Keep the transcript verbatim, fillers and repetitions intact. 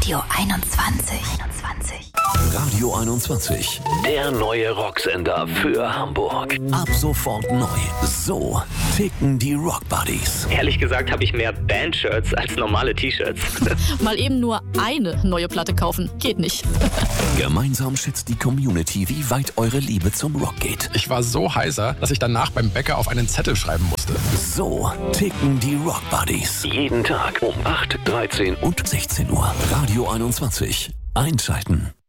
Radio einundzwanzig. einundzwanzig. Radio einundzwanzig, der neue Rocksender für Hamburg. Ab sofort neu. So ticken die Rock Buddies. Ehrlich gesagt habe ich mehr Band-Shirts als normale T-Shirts. Mal eben nur eine neue Platte kaufen, geht nicht. Gemeinsam schätzt die Community, wie weit eure Liebe zum Rock geht. Ich war so heiser, dass ich danach beim Bäcker auf einen Zettel schreiben musste. So ticken die Rock Buddies. Jeden Tag um acht, dreizehn und sechzehn Uhr. Radio einundzwanzig. Einschalten.